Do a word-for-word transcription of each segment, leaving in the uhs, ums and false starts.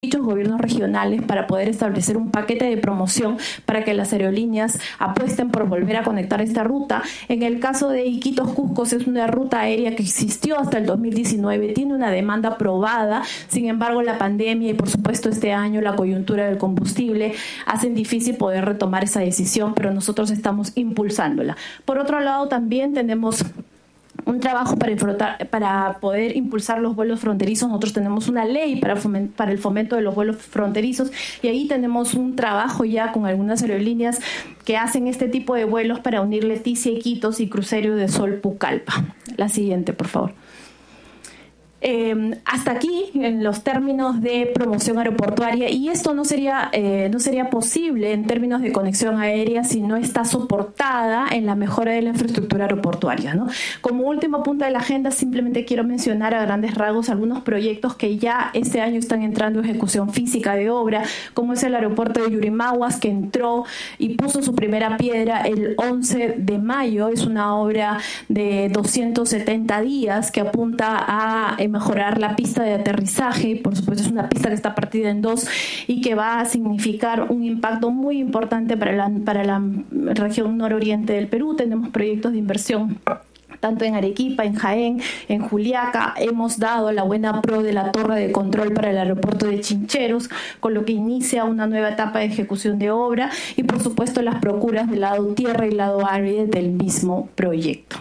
dichos gobiernos regionales para poder establecer un paquete de promoción para que las aerolíneas apuesten por volver a conectar esta ruta. En el caso de Iquitos-Cusco, es una ruta aérea que existió hasta el dos mil diecinueve, tiene una demanda aprobada, sin embargo la pandemia y por supuesto este año la coyuntura del combustible hacen difícil poder retomar esa decisión, pero nosotros estamos impulsándola. Por otro lado, también tenemos un trabajo para, para poder impulsar los vuelos fronterizos. Nosotros tenemos una ley para, foment, para el fomento de los vuelos fronterizos y ahí tenemos un trabajo ya con algunas aerolíneas que hacen este tipo de vuelos para unir Leticia, Iquitos y Crucero de Sol Pucallpa. La siguiente, por favor. Eh, hasta aquí en los términos de promoción aeroportuaria, y esto no sería eh, no sería posible en términos de conexión aérea si no está soportada en la mejora de la infraestructura aeroportuaria, ¿no? Como último punto de la agenda, simplemente quiero mencionar a grandes rasgos algunos proyectos que ya este año están entrando en ejecución física de obra, como es el aeropuerto de Yurimaguas, que entró y puso su primera piedra el once de mayo. Es una obra de doscientos setenta días que apunta a mejorar la pista de aterrizaje. Por supuesto, es una pista que está partida en dos y que va a significar un impacto muy importante para la, para la región nororiente del Perú. Tenemos proyectos de inversión tanto en Arequipa, en Jaén, en Juliaca. Hemos dado la buena pro de la torre de control para el aeropuerto de Chincheros, con lo que inicia una nueva etapa de ejecución de obra y, por supuesto, las procuras del lado tierra y lado aire del mismo proyecto.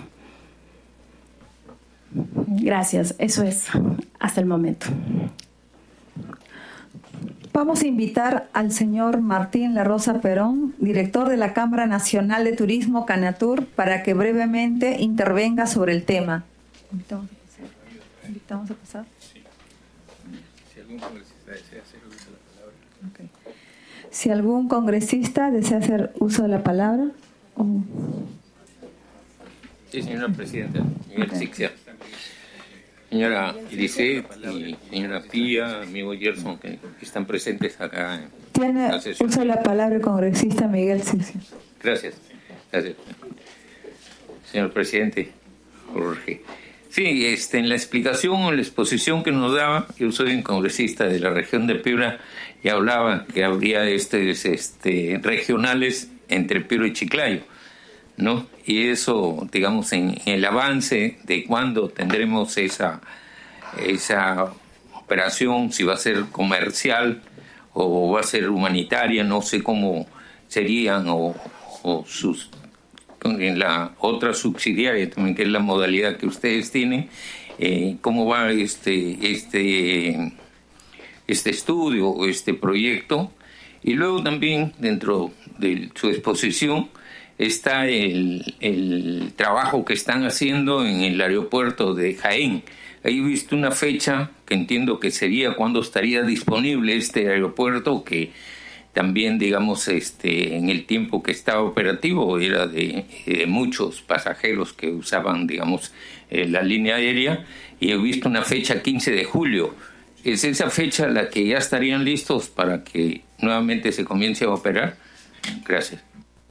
Gracias, eso es hasta el momento. Vamos a invitar al señor Martín Larrosa Perón, director de la Cámara Nacional de Turismo, Canatur, para que brevemente intervenga sobre el tema. ¿Invitamos a pasar? ¿Invitamos a pasar? Sí. Si algún congresista desea hacer uso de la palabra. Okay. Si algún congresista desea hacer uso de la palabra. Oh. Sí, señora presidenta, señora okay. Sixia, señora Irisette y señora Pía, amigo Gerson, que están presentes acá. Tiene uso de la palabra el congresista Miguel Sixia. Gracias, gracias. Señor presidente Jorge. Sí, este, en la explicación o en la exposición que nos daba, yo soy un congresista de la región de Piura y hablaba que habría este, este, regionales entre Piura y Chiclayo, ¿no? Y eso, digamos, en, en el avance de cuándo tendremos esa, esa operación, si va a ser comercial o va a ser humanitaria, no sé cómo serían, o, o sus, en la otra subsidiaria también, que es la modalidad que ustedes tienen, eh, cómo va este, este, este estudio o este proyecto. Y luego también, dentro de su exposición, está el, el trabajo que están haciendo en el aeropuerto de Jaén. Ahí he visto una fecha que entiendo que sería cuando estaría disponible este aeropuerto, que también, digamos, este, en el tiempo que estaba operativo era de, de muchos pasajeros que usaban, digamos, eh, la línea aérea, y he visto una fecha quince de julio. ¿Es esa fecha la que ya estarían listos para que nuevamente se comience a operar? Gracias.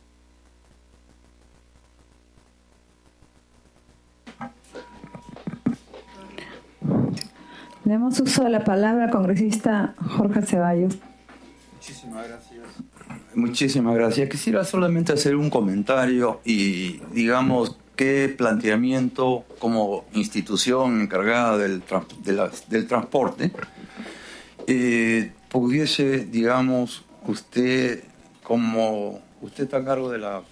Demos uso de la palabra al congresista Jorge Ceballos. Muchísimas gracias. Muchísimas gracias. Quisiera solamente hacer un comentario y, digamos, qué planteamiento como institución encargada del, tra- de la, del transporte eh, pudiese, digamos, usted, como usted está a cargo de la...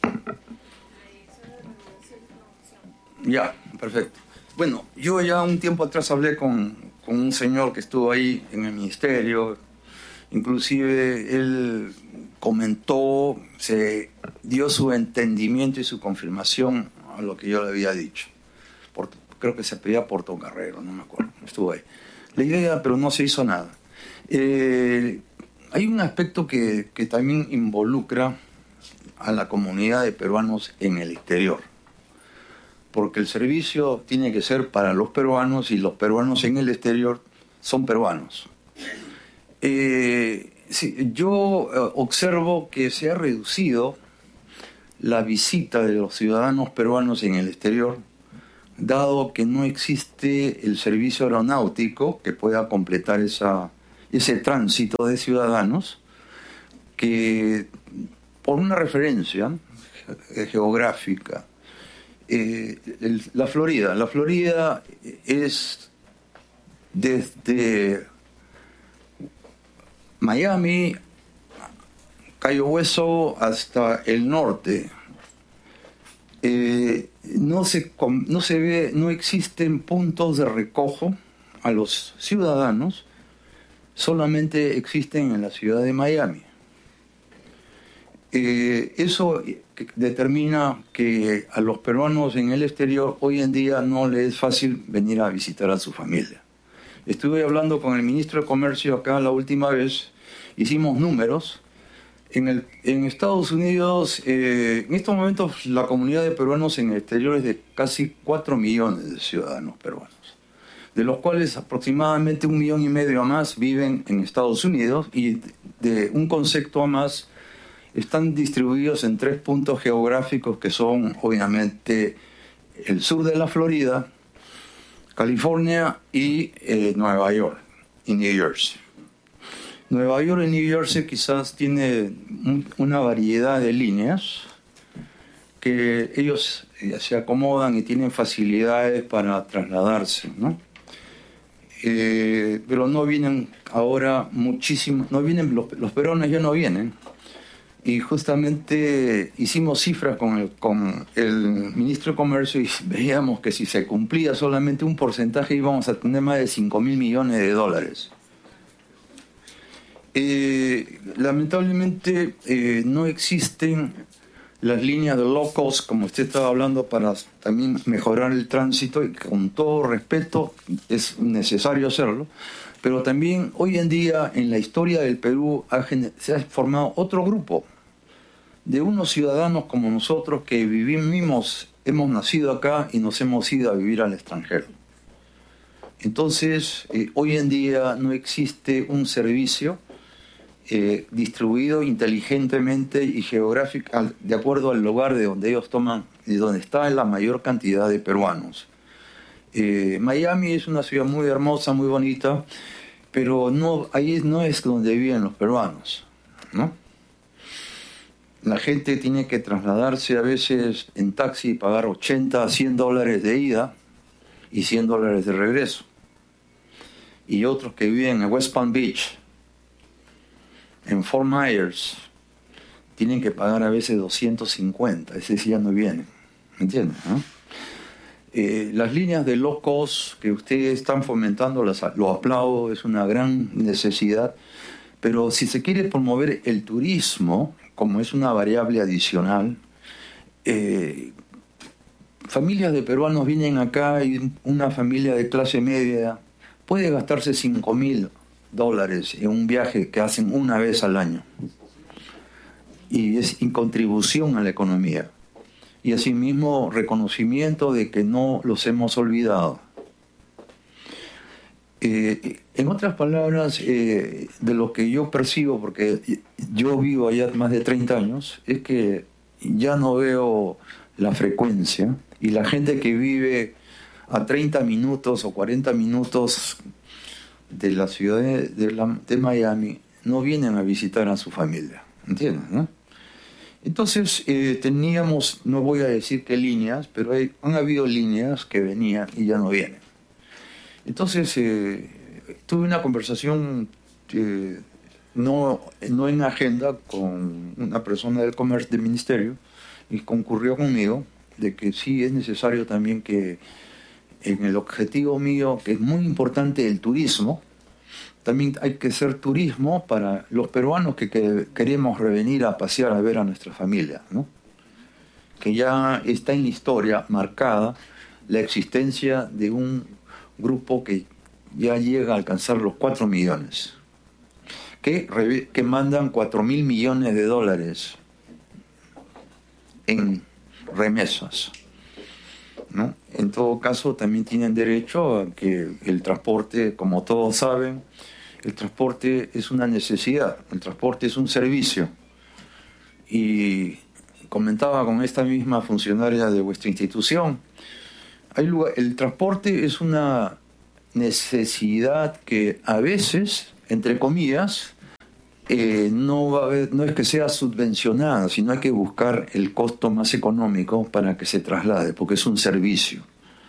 Ya, perfecto. Bueno, yo ya un tiempo atrás hablé con, con un señor que estuvo ahí en el ministerio. Inclusive él comentó, se dio su entendimiento y su confirmación a lo que yo le había dicho. Por, creo que se pedía Portocarrero, no me acuerdo, estuvo ahí. La idea, pero no se hizo nada. Eh, hay un aspecto que, que también involucra a la comunidad de peruanos en el exterior, porque el servicio tiene que ser para los peruanos y los peruanos en el exterior son peruanos. Eh, sí, yo eh, observo que se ha reducido la visita de los ciudadanos peruanos en el exterior, dado que no existe el servicio aeronáutico que pueda completar esa, ese tránsito de ciudadanos que, por una referencia geográfica, eh, el, la Florida, la Florida es desde Miami, Cayo Hueso hasta el norte. Eh, no se, no se ve, no existen puntos de recojo a los ciudadanos, solamente existen en la ciudad de Miami. Eh, eso determina que a los peruanos en el exterior hoy en día no les es fácil venir a visitar a su familia. Estuve hablando con el ministro de Comercio acá la última vez, hicimos números. En, el, en Estados Unidos, eh, en estos momentos, la comunidad de peruanos en el exterior es de casi cuatro millones de ciudadanos peruanos, de los cuales aproximadamente un millón y medio a más viven en Estados Unidos y de un concepto a más están distribuidos en tres puntos geográficos que son, obviamente, el sur de la Florida, California y eh, Nueva York y New Jersey. Nueva York y New Jersey quizás tiene una variedad de líneas que ellos se acomodan y tienen facilidades para trasladarse, ¿no? Eh, pero no vienen ahora muchísimo, no vienen, los, los peruanos ya no vienen. Y justamente hicimos cifras con el, con el ministro de Comercio y veíamos que si se cumplía solamente un porcentaje íbamos a tener más de cinco mil millones de dólares. Eh, lamentablemente eh, no existen las líneas de low cost, como usted estaba hablando, para también mejorar el tránsito, y con todo respeto es necesario hacerlo, pero también hoy en día en la historia del Perú ha, se ha formado otro grupo de unos ciudadanos como nosotros que vivimos, hemos nacido acá y nos hemos ido a vivir al extranjero. Entonces, eh, hoy en día no existe un servicio Eh, distribuido inteligentemente y geográfico de acuerdo al lugar de donde ellos toman y donde está la mayor cantidad de peruanos. Eh, Miami es una ciudad muy hermosa, muy bonita, pero no, ahí no es donde viven los peruanos, ¿no? La gente tiene que trasladarse a veces en taxi y pagar ochenta a cien dólares de ida y cien dólares de regreso. Y otros que viven en West Palm Beach, en Fort Myers, tienen que pagar a veces doscientos cincuenta, ese sí ya no viene, ¿me entienden? ¿No? Eh, las líneas de low cost que ustedes están fomentando, las, lo aplaudo, es una gran necesidad, pero si se quiere promover el turismo, como es una variable adicional, eh, familias de peruanos vienen acá y una familia de clase media puede gastarse cinco mil dólares en un viaje que hacen una vez al año y es en contribución a la economía y asimismo reconocimiento de que no los hemos olvidado. Eh, en otras palabras, eh, de lo que yo percibo, porque yo vivo allá más de treinta años, es que ya no veo la frecuencia y la gente que vive a treinta minutos o cuarenta minutos de la ciudad de, de, la, de Miami no vienen a visitar a su familia, ¿entienden? ¿No? Entonces eh, teníamos, no voy a decir qué líneas, pero hay, han habido líneas que venían y ya no vienen. Entonces eh, tuve una conversación eh, no, no en agenda con una persona del comercio del ministerio y concurrió conmigo de que sí es necesario también que en el objetivo mío, que es muy importante el turismo, también hay que hacer turismo para los peruanos que, que queremos revenir a pasear a ver a nuestra familia, ¿no? Que ya está en la historia marcada la existencia de un grupo que ya llega a alcanzar los cuatro millones, que, que mandan cuatro mil millones de dólares en remesas, ¿no? En todo caso, también tienen derecho a que el transporte, como todos saben, el transporte es una necesidad, el transporte es un servicio. Y comentaba con esta misma funcionaria de vuestra institución, hay lugar, el transporte es una necesidad que a veces entre comillas, eh, no, va a haber, no es que sea subvencionada, sino hay que buscar el costo más económico para que se traslade, porque es un servicio.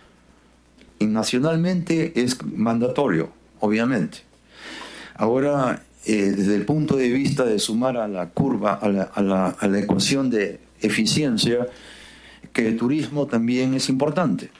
Y nacionalmente es mandatorio, obviamente. Ahora, eh, desde el punto de vista de sumar a la curva, a la, a la, a la ecuación de eficiencia, que el turismo también es importante.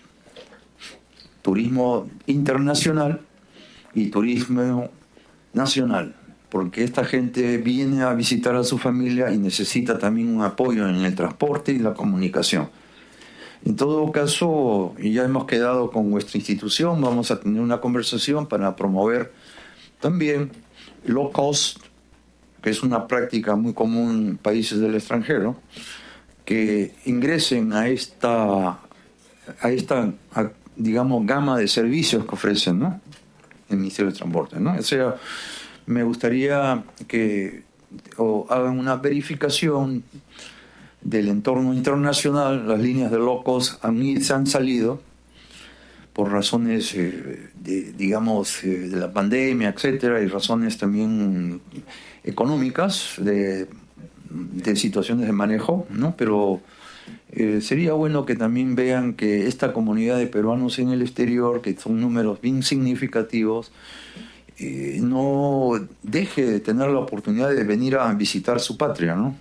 Turismo internacional y turismo nacional, porque esta gente viene a visitar a su familia y necesita también un apoyo en el transporte y la comunicación. En todo caso, ya hemos quedado con nuestra institución, vamos a tener una conversación para promover también low cost, que es una práctica muy común en países del extranjero, que ingresen a esta, a esta a, digamos, gama de servicios que ofrecen, ¿no?, el Ministerio de Transporte, ¿no? O sea, me gustaría que o hagan una verificación del entorno internacional. Las líneas de low cost han, se han salido por razones, eh, de, digamos, eh, de la pandemia, etcétera, y razones también económicas, de, de situaciones de manejo, ¿no? Pero eh, sería bueno que también vean que esta comunidad de peruanos en el exterior, que son números bien significativos, eh, no deje de tener la oportunidad de venir a visitar su patria, ¿no?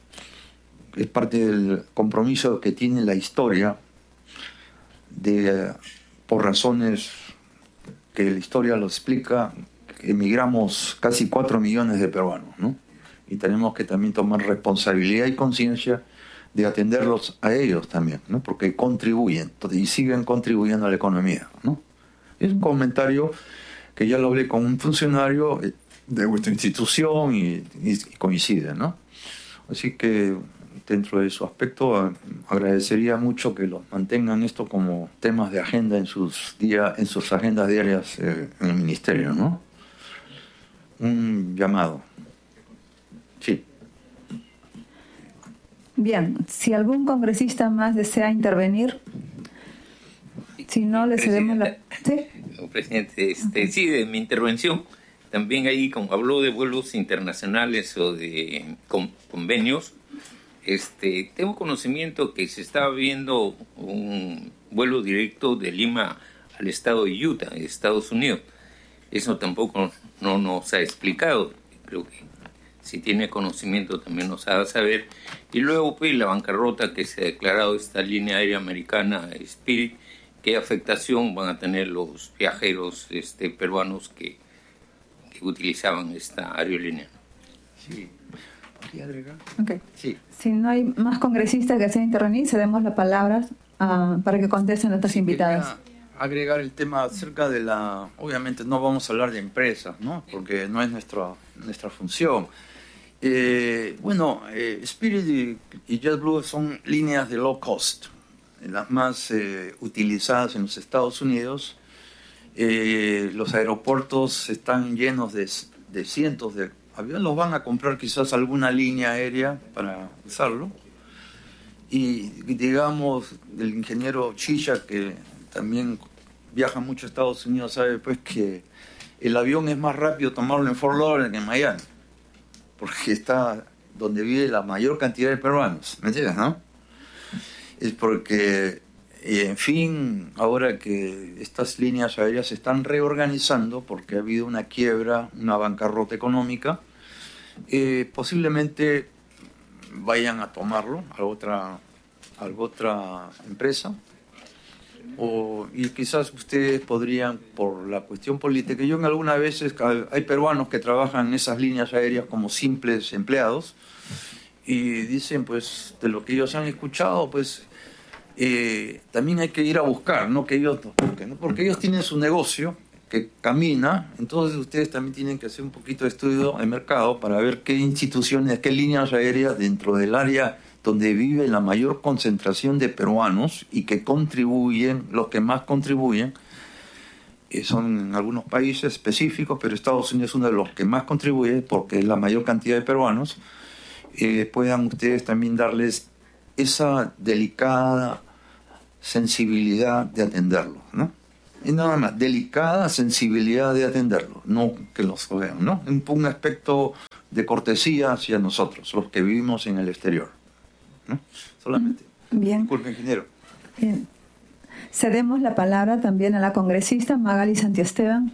Es parte del compromiso que tiene la historia, de, por razones que la historia lo explica, emigramos casi cuatro millones de peruanos, ¿no? Y tenemos que también tomar responsabilidad y conciencia de atenderlos a ellos también, ¿no? Porque contribuyen y siguen contribuyendo a la economía, ¿no? Es un comentario que ya lo hablé con un funcionario de vuestra institución y, y coincide, ¿no? Así que dentro de su aspecto agradecería mucho que los mantengan esto como temas de agenda en sus día, en sus agendas diarias eh, en el ministerio, ¿no? Un llamado. Sí. Bien, si algún congresista más desea intervenir, si no, le cedemos la... ¿Sí? Presidente, este, sí, de mi intervención, también ahí, como habló de vuelos internacionales o de con, convenios, este, tengo conocimiento que se está viendo un vuelo directo de Lima al estado de Utah, Estados Unidos. Eso tampoco no nos ha explicado. Creo que si tiene conocimiento también nos ha de saber. Y luego, pues, la bancarrota que se ha declarado esta línea aérea americana Spirit, qué afectación van a tener los viajeros este, peruanos que, que utilizaban esta aerolínea. Sí. ¿Podría agregar? Okay. Sí. Si no hay más congresistas que desean intervenir, cedemos la palabra uh, para que contesten nuestras sí, invitadas. Agregar el tema acerca de la... Obviamente no vamos a hablar de empresas, ¿no? Porque no es nuestra, nuestra función. Eh, bueno, eh, Spirit y, y JetBlue son líneas de low cost, las más eh, utilizadas en los Estados Unidos. Eh, los aeropuertos están llenos de, de cientos de aviones. Los van a comprar quizás alguna línea aérea para usarlo. Y digamos, el ingeniero Chicha, que también viaja mucho a Estados Unidos, sabe pues que el avión es más rápido tomarlo en Fort Lauderdale que en Miami, porque está donde vive la mayor cantidad de peruanos, ¿me entiendes, no? Es porque, en fin, ahora que estas líneas aéreas se están reorganizando porque ha habido una quiebra, una bancarrota económica, eh, posiblemente vayan a tomarlo a otra, a otra empresa, o, y quizás ustedes podrían, por la cuestión política, yo en algunas veces, hay peruanos que trabajan en esas líneas aéreas como simples empleados, y dicen, pues, de lo que ellos han escuchado, pues, eh, también hay que ir a buscar, no que ellos nos busquen, ¿no? Porque ellos tienen su negocio que camina, entonces ustedes también tienen que hacer un poquito de estudio de mercado para ver qué instituciones, qué líneas aéreas dentro del área donde vive la mayor concentración de peruanos y que contribuyen, los que más contribuyen, eh, son en algunos países específicos, pero Estados Unidos es uno de los que más contribuye porque es la mayor cantidad de peruanos, eh, puedan ustedes también darles esa delicada sensibilidad de atenderlo, ¿no? Y nada más, delicada sensibilidad de atenderlo, no que los vean, ¿no? Un, un aspecto de cortesía hacia nosotros, los que vivimos en el exterior, ¿no? Solamente. Bien. Disculpe, ingeniero. Bien. Cedemos la palabra también a la congresista Magali Santiesteban.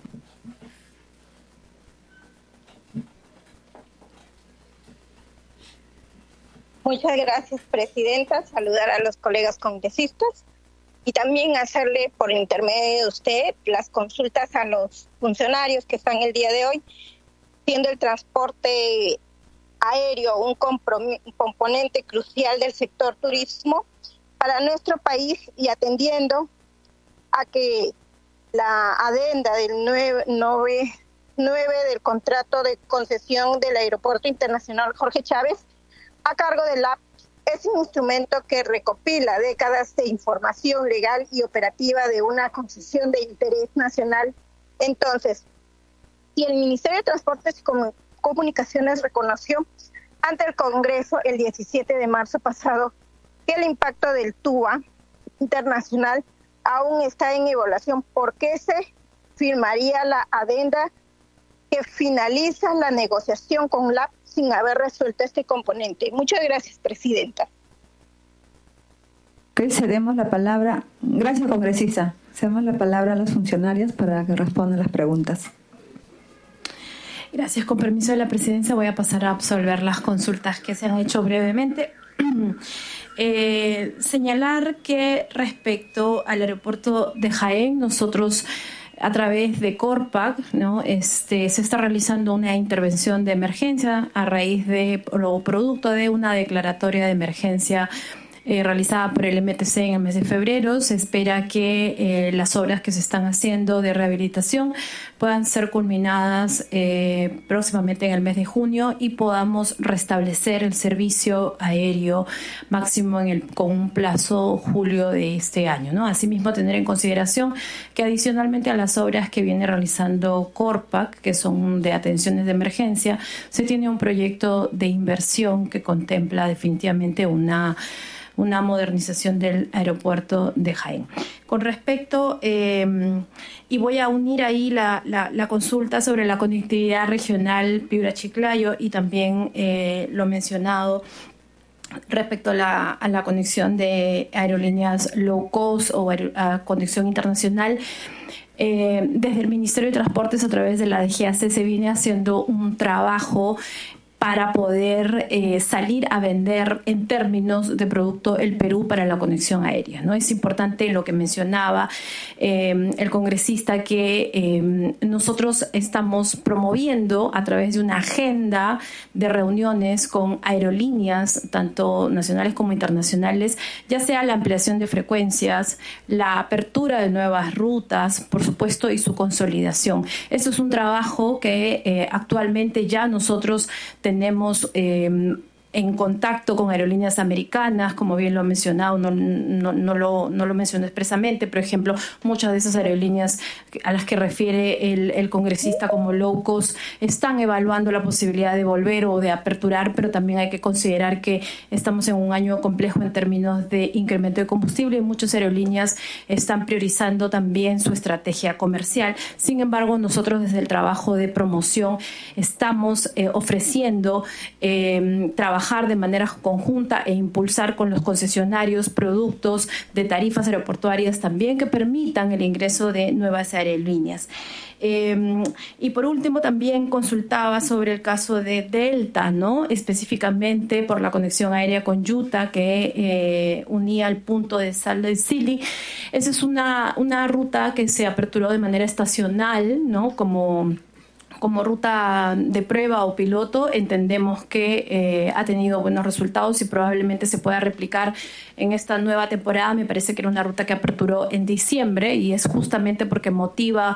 Muchas gracias, presidenta. Saludar a los colegas congresistas y también hacerle por intermedio de usted las consultas a los funcionarios que están el día de hoy, siendo el transporte aéreo un, un componente crucial del sector turismo para nuestro país y atendiendo a que la adenda del nueve, nueve, nueve del contrato de concesión del Aeropuerto Internacional Jorge Chávez a cargo del A P S es un instrumento que recopila décadas de información legal y operativa de una concesión de interés nacional. Entonces, si el Ministerio de Transportes y Comunicaciones reconoció ante el Congreso el diecisiete de marzo pasado que el impacto del T U A internacional aún está en evaluación, ¿por qué se firmaría la adenda que finaliza la negociación con la A P sin haber resuelto este componente? Muchas gracias, presidenta. Ok, cedemos la palabra. Gracias, congresista. Cedemos la palabra a los funcionarios para que respondan las preguntas. Gracias. Con permiso de la presidencia voy a pasar a absolver las consultas que se han hecho brevemente. Eh, señalar que respecto al aeropuerto de Jaén, nosotros a través de Corpac, ¿no? este, se está realizando una intervención de emergencia a raíz de, o producto de una declaratoria de emergencia Eh, realizada por el M T C en el mes de febrero. Se espera que eh, las obras que se están haciendo de rehabilitación puedan ser culminadas eh, próximamente en el mes de junio y podamos restablecer el servicio aéreo máximo en el, con un plazo julio de este año, ¿no? Asimismo, tener en consideración que adicionalmente a las obras que viene realizando Corpac, que son de atenciones de emergencia, se tiene un proyecto de inversión que contempla definitivamente una una modernización del aeropuerto de Jaén. Con respecto, eh, y voy a unir ahí la, la, la consulta sobre la conectividad regional Piura-Chiclayo y también eh, lo mencionado respecto a la, a la conexión de aerolíneas low cost o aer, a conexión internacional. Eh, desde el Ministerio de Transportes, a través de la D G A C, se viene haciendo un trabajo para poder eh, salir a vender en términos de producto el Perú para la conexión aérea, ¿no? Es importante lo que mencionaba eh, el congresista, que eh, nosotros estamos promoviendo a través de una agenda de reuniones con aerolíneas, tanto nacionales como internacionales, ya sea la ampliación de frecuencias, la apertura de nuevas rutas, por supuesto, y su consolidación. Esto es un trabajo que eh, actualmente ya nosotros tenemos Tenemos eh, en contacto con aerolíneas americanas, como bien lo ha mencionado, no, no, no, lo, no lo mencionó expresamente. Por ejemplo, muchas de esas aerolíneas a las que refiere el, el congresista como low cost están evaluando la posibilidad de volver o de aperturar, pero también hay que considerar que estamos en un año complejo en términos de incremento de combustible y muchas aerolíneas están priorizando también su estrategia comercial. Sin embargo, nosotros desde el trabajo de promoción estamos eh, ofreciendo eh, trabajar de manera conjunta e impulsar con los concesionarios productos de tarifas aeroportuarias también que permitan el ingreso de nuevas aerolíneas. Eh, y por último, también consultaba sobre el caso de Delta, ¿no? Específicamente por la conexión aérea con Utah que eh, unía el punto de Salt Lake City. Esa es una, una ruta que se aperturó de manera estacional, ¿no? Como como ruta de prueba o piloto. Entendemos que eh, ha tenido buenos resultados y probablemente se pueda replicar en esta nueva temporada. Me parece que era una ruta que aperturó en diciembre y es justamente porque motiva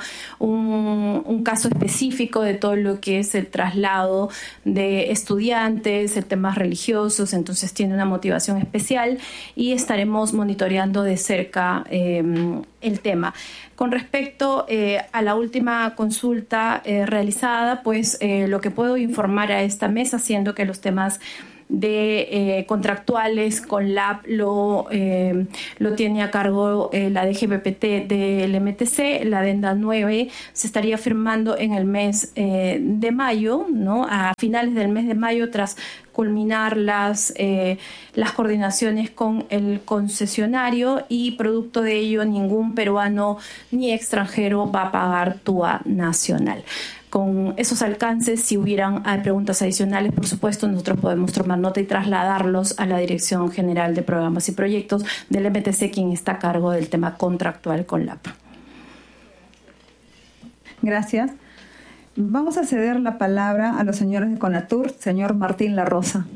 un, un caso específico de todo lo que es el traslado de estudiantes, el temas religiosos, entonces tiene una motivación especial y estaremos monitoreando de cerca eh, el tema. Con respecto eh, a la última consulta eh, realizada, pues eh, lo que puedo informar a esta mesa, siendo que los temas de eh, contractuales con L A P lo, eh, lo tiene a cargo eh, la D G P P T del M T C. La adenda nueve se estaría firmando en el mes eh, de mayo, ¿no? A finales del mes de mayo, tras culminar las, eh, las coordinaciones con el concesionario, y producto de ello ningún peruano ni extranjero va a pagar T U A nacional. Con esos alcances, si hubieran hay preguntas adicionales, por supuesto, nosotros podemos tomar nota y trasladarlos a la Dirección General de Programas y Proyectos del M T C, quien está a cargo del tema contractual con L A P. Gracias. Vamos a ceder la palabra a los señores de CONATUR. Señor Martín La Rosa.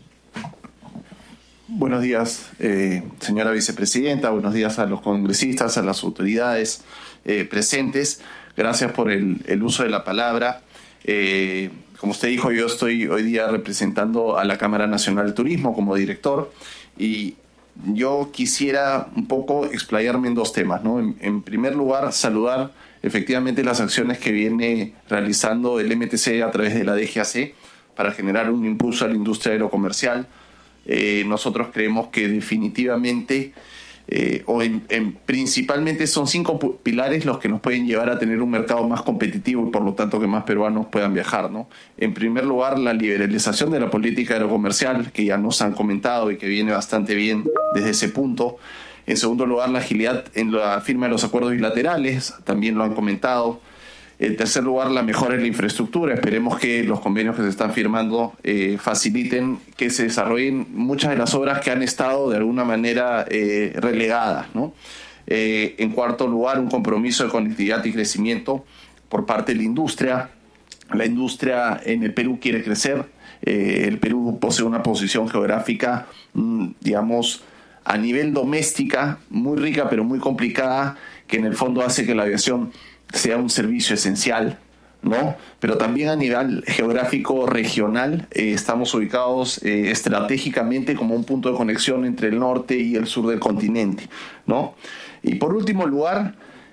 Buenos días, eh, señora vicepresidenta. Buenos días a los congresistas, a las autoridades eh, presentes. Gracias por el, el uso de la palabra. Eh, como usted dijo, yo estoy hoy día representando a la Cámara Nacional de Turismo como director, y yo quisiera un poco explayarme en dos temas, ¿no? En, en primer lugar, saludar efectivamente las acciones que viene realizando el M T C a través de la D G A C para generar un impulso a la industria aerocomercial. Eh, nosotros creemos que definitivamente eh, o en, en, principalmente son cinco pilares los que nos pueden llevar a tener un mercado más competitivo y por lo tanto que más peruanos puedan viajar, ¿no? En primer lugar, la liberalización de la política aerocomercial, que ya nos han comentado y que viene bastante bien desde ese punto. En segundo lugar, la agilidad en la firma de los acuerdos bilaterales, también lo han comentado. En tercer lugar, la mejora en la infraestructura. Esperemos que los convenios que se están firmando eh, faciliten que se desarrollen muchas de las obras que han estado de alguna manera eh, relegadas, ¿no? Eh, en cuarto lugar, un compromiso de conectividad y crecimiento por parte de la industria. La industria en el Perú quiere crecer. Eh, el Perú posee una posición geográfica, mmm, digamos, a nivel doméstica, muy rica pero muy complicada, que en el fondo hace que la aviación sea un servicio esencial, ¿no? Pero también a nivel geográfico regional eh, estamos ubicados eh, estratégicamente como un punto de conexión entre el norte y el sur del continente, ¿no? Y por último lugar,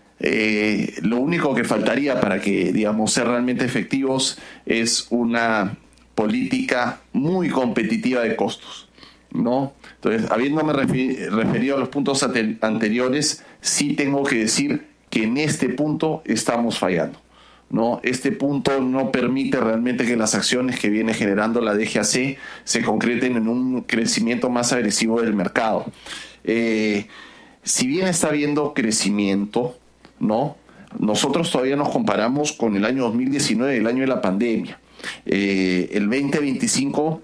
eh, lo único que faltaría para que, digamos, ser realmente efectivos es una política muy competitiva de costos, ¿no? Entonces, habiéndome refer- referido a los puntos ante- anteriores, sí tengo que decir que en este punto estamos fallando, ¿no? Este punto no permite realmente que las acciones que viene generando la D G A C se concreten en un crecimiento más agresivo del mercado. Eh, si bien está habiendo crecimiento, ¿no? Nosotros todavía nos comparamos con el año dos mil diecinueve, el año de la pandemia. Eh, el veinte veinticinco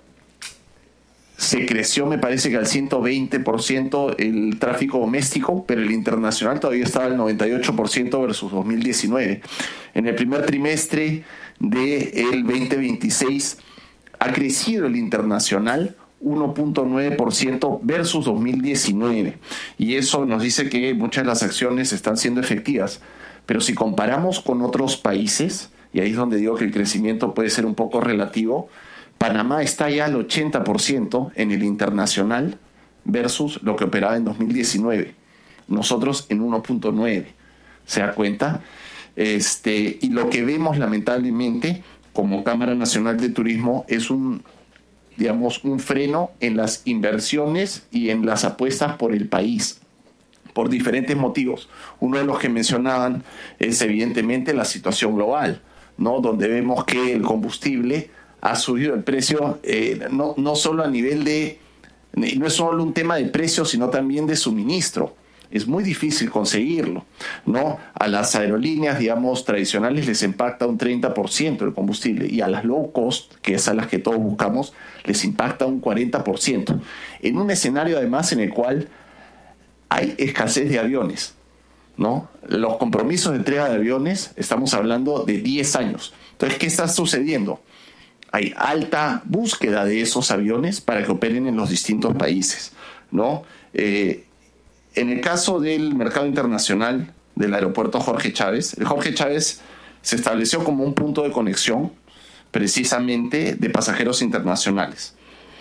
se creció, me parece que al ciento veinte por ciento el tráfico doméstico, pero el internacional todavía estaba al noventa y ocho por ciento versus dos mil diecinueve. En el primer trimestre del veinte veintiséis ha crecido el internacional uno punto nueve por ciento versus dos mil diecinueve, y eso nos dice que muchas de las acciones están siendo efectivas. Pero si comparamos con otros países, y ahí es donde digo que el crecimiento puede ser un poco relativo, Panamá está ya al ochenta por ciento en el internacional versus lo que operaba en dos mil diecinueve. Nosotros en uno punto nueve. ¿Se da cuenta? Este, y lo que vemos lamentablemente como Cámara Nacional de Turismo es un, digamos, un freno en las inversiones y en las apuestas por el país, por diferentes motivos. Uno de los que mencionaban es evidentemente la situación global, ¿no? Donde vemos que el combustible ha subido el precio, eh, no, no solo a nivel de, no es solo un tema de precio, sino también de suministro. Es muy difícil conseguirlo, ¿no? A las aerolíneas, digamos, tradicionales les impacta un treinta por ciento el combustible, y a las low cost, que es a las que todos buscamos, les impacta un cuarenta por ciento. En un escenario además en el cual hay escasez de aviones, ¿no? Los compromisos de entrega de aviones, estamos hablando de diez años. Entonces, ¿qué está sucediendo? Hay alta búsqueda de esos aviones para que operen en los distintos países, ¿no? Eh, en el caso del mercado internacional del aeropuerto Jorge Chávez, el Jorge Chávez se estableció como un punto de conexión precisamente de pasajeros internacionales.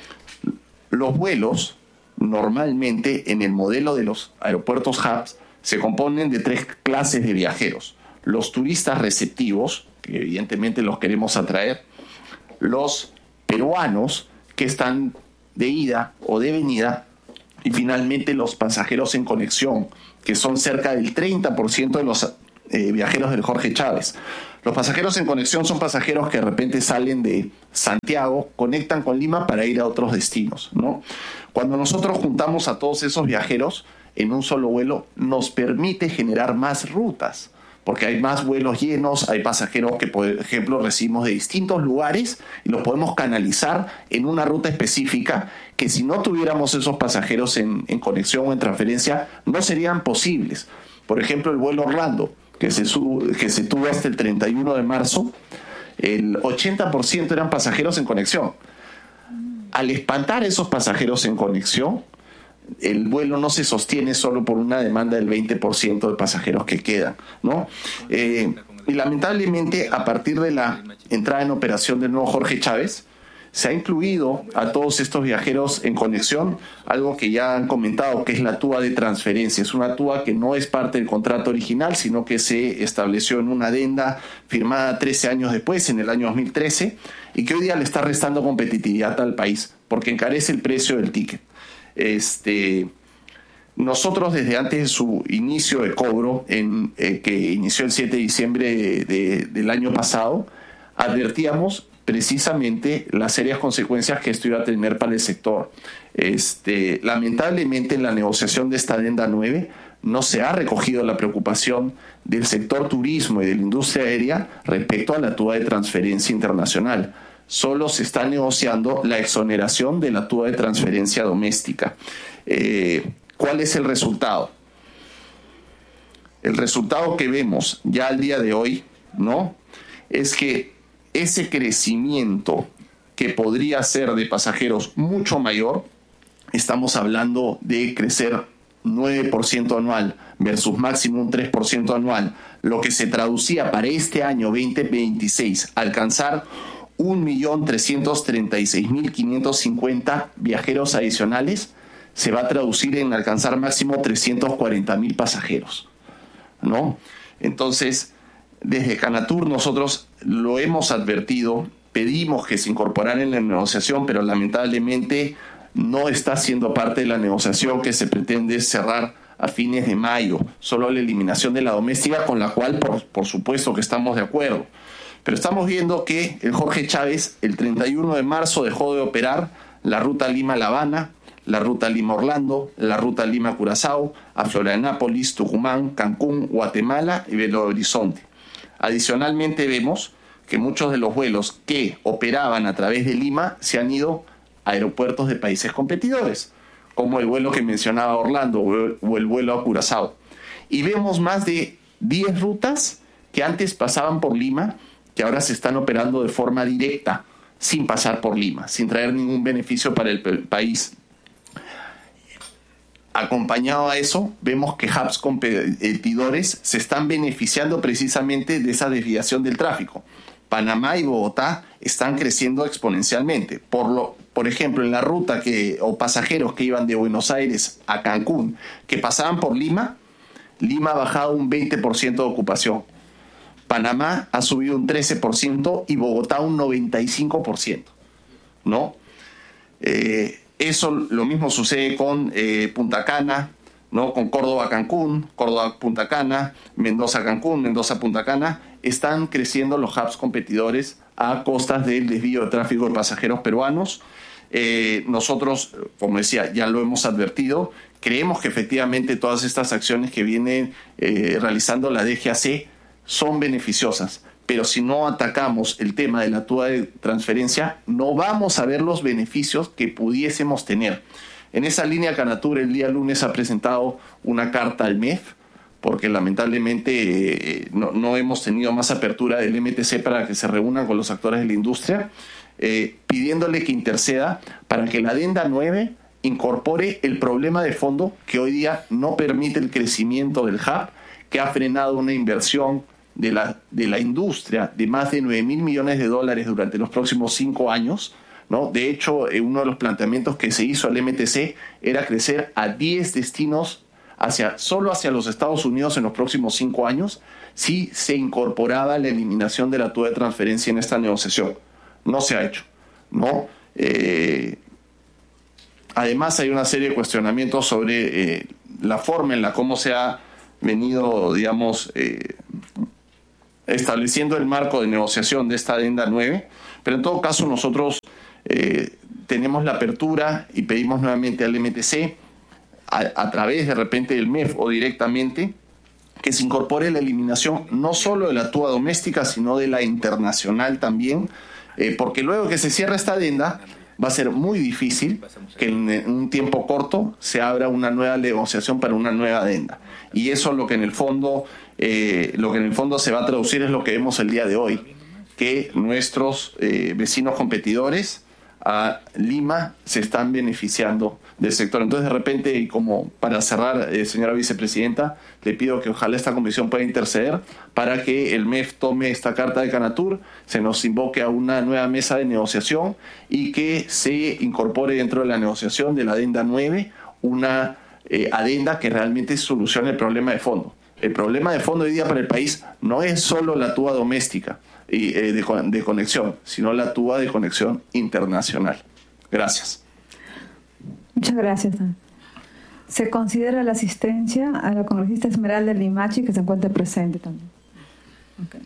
Los vuelos normalmente en el modelo de los aeropuertos hubs se componen de tres clases de viajeros: los turistas receptivos, que evidentemente los queremos atraer; los peruanos, que están de ida o de venida, y finalmente los pasajeros en conexión, que son cerca del treinta por ciento de los eh, viajeros del Jorge Chávez. Los pasajeros en conexión son pasajeros que de repente salen de Santiago, conectan con Lima para ir a otros destinos, ¿no? Cuando nosotros juntamos a todos esos viajeros en un solo vuelo, nos permite generar más rutas, porque hay más vuelos llenos, hay pasajeros que, por ejemplo, recibimos de distintos lugares y los podemos canalizar en una ruta específica que si no tuviéramos esos pasajeros en, en conexión o en transferencia, no serían posibles. Por ejemplo, el vuelo Orlando, que se, sub, que se tuvo hasta el treinta y uno de marzo, el ochenta por ciento eran pasajeros en conexión. Al espantar esos pasajeros en conexión, el vuelo no se sostiene solo por una demanda del veinte por ciento de pasajeros que quedan, ¿no? Eh, y lamentablemente, a partir de la entrada en operación del nuevo Jorge Chávez, se ha incluido a todos estos viajeros en conexión algo que ya han comentado, que es la TUA de transferencia. Es una TUA que no es parte del contrato original, sino que se estableció en una adenda firmada trece años después, en el año dos mil trece, y que hoy día le está restando competitividad al país, porque encarece el precio del ticket. Este, nosotros desde antes de su inicio de cobro, en, eh, que inició el siete de diciembre de, de, del año pasado, advertíamos precisamente las serias consecuencias que esto iba a tener para el sector. Este, lamentablemente, en la negociación de esta adenda nueve no se ha recogido la preocupación del sector turismo y de la industria aérea respecto a la TUA de transferencia internacional. Solo se está negociando la exoneración de la TUA de transferencia doméstica. Eh, ¿Cuál es el resultado? El resultado que vemos ya al día de hoy, ¿no?, es que ese crecimiento que podría ser de pasajeros mucho mayor, estamos hablando de crecer nueve por ciento anual versus máximo un tres por ciento anual, lo que se traducía para este año veinte veintiséis, alcanzar un millón trescientos treinta y seis mil quinientos cincuenta viajeros adicionales, se va a traducir en alcanzar máximo trescientos cuarenta mil pasajeros, ¿no? Entonces, desde Canatur nosotros lo hemos advertido, pedimos que se incorporara en la negociación, pero lamentablemente no está siendo parte de la negociación que se pretende cerrar a fines de mayo, solo la eliminación de la doméstica, con la cual por, por supuesto que estamos de acuerdo. Pero estamos viendo que el Jorge Chávez el treinta y uno de marzo dejó de operar la ruta Lima-La Habana, la ruta Lima-Orlando, la ruta Lima-Curazao, a Florianópolis, Tucumán, Cancún, Guatemala y Belo Horizonte. Adicionalmente vemos que muchos de los vuelos que operaban a través de Lima se han ido a aeropuertos de países competidores, como el vuelo que mencionaba Orlando o el vuelo a Curazao. Y vemos más de diez rutas que antes pasaban por Lima, que ahora se están operando de forma directa, sin pasar por Lima, sin traer ningún beneficio para el país. Acompañado a eso, vemos que hubs competidores se están beneficiando precisamente de esa desviación del tráfico. Panamá y Bogotá están creciendo exponencialmente. Por, lo, por ejemplo, en la ruta que, o pasajeros que iban de Buenos Aires a Cancún, que pasaban por Lima, Lima ha bajado un veinte por ciento de ocupación. Panamá ha subido un trece por ciento y Bogotá un noventa y cinco por ciento, ¿no? Eh, eso lo mismo sucede con eh, Punta Cana, ¿no? Con Córdoba-Cancún, Córdoba-Punta Cana, Mendoza-Cancún, Mendoza-Punta Cana. Están creciendo los hubs competidores a costas del desvío de tráfico de pasajeros peruanos. Eh, nosotros, como decía, ya lo hemos advertido. Creemos que efectivamente todas estas acciones que viene eh, realizando la D G A C son beneficiosas, pero si no atacamos el tema de la TUA de transferencia, no vamos a ver los beneficios que pudiésemos tener. En esa línea, Canatur el día lunes ha presentado una carta al M E F, porque lamentablemente eh, no, no hemos tenido más apertura del M T C para que se reúnan con los actores de la industria, eh, pidiéndole que interceda para que la adenda nueve incorpore el problema de fondo que hoy día no permite el crecimiento del hub, que ha frenado una inversión de la, de la industria de más de nueve mil millones de dólares durante los próximos cinco años, ¿no? De hecho, eh, uno de los planteamientos que se hizo al M T C era crecer a diez destinos hacia, solo hacia los Estados Unidos en los próximos cinco años, si se incorporaba la eliminación de la TUA de transferencia en esta negociación. No se ha hecho, ¿no? Eh, además, hay una serie de cuestionamientos sobre eh, la forma en la cómo se ha venido, digamos, eh, estableciendo el marco de negociación de esta adenda nueve, pero en todo caso nosotros eh, tenemos la apertura y pedimos nuevamente al M T C, a, a través de repente del M E F o directamente, que se incorpore la eliminación no solo de la TUA doméstica, sino de la internacional también, eh, porque luego que se cierre esta adenda, va a ser muy difícil que en un tiempo corto se abra una nueva negociación para una nueva adenda. Y eso lo que en el fondo, eh, lo que en el fondo se va a traducir es lo que vemos el día de hoy, que nuestros eh, vecinos competidores a Lima se están beneficiando del sector. Entonces, de repente, y como para cerrar, eh, señora vicepresidenta, le pido que ojalá esta comisión pueda interceder para que el M E F tome esta carta de Canatur, se nos invoque a una nueva mesa de negociación y que se incorpore dentro de la negociación de la adenda nueve una eh, adenda que realmente solucione el problema de fondo. El problema de fondo hoy día para el país no es solo la TUA doméstica y eh, de, de conexión, sino la TUA de conexión internacional. Gracias. Muchas gracias. Se considera la asistencia a la congresista Esmeralda Limachi, que se encuentra presente también. Okay.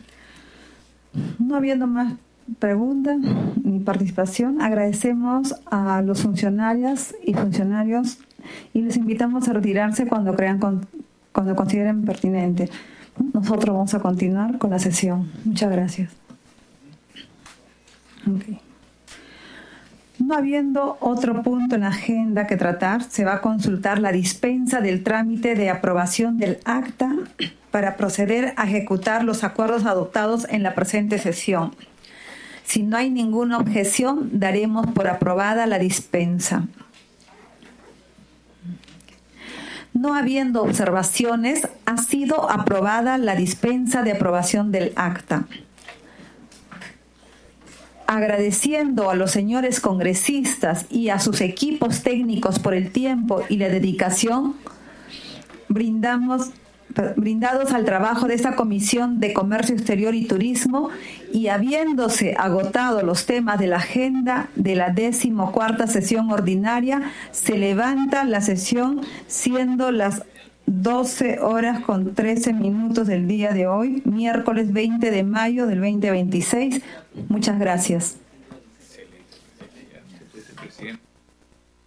No habiendo más preguntas ni participación, agradecemos a los funcionarias y funcionarios y les invitamos a retirarse cuando crean con, cuando consideren pertinente. Nosotros vamos a continuar con la sesión. Muchas gracias. Okay. No habiendo otro punto en la agenda que tratar, se va a consultar la dispensa del trámite de aprobación del acta para proceder a ejecutar los acuerdos adoptados en la presente sesión. Si no hay ninguna objeción, daremos por aprobada la dispensa. No habiendo observaciones, ha sido aprobada la dispensa de aprobación del acta. Agradeciendo a los señores congresistas y a sus equipos técnicos por el tiempo y la dedicación brindamos, brindados al trabajo de esta Comisión de Comercio Exterior y Turismo, y habiéndose agotado los temas de la agenda de la decimocuarta sesión ordinaria, se levanta la sesión siendo las doce horas con trece minutos del día de hoy, miércoles veinte de mayo del veinte veintiséis. Muchas gracias.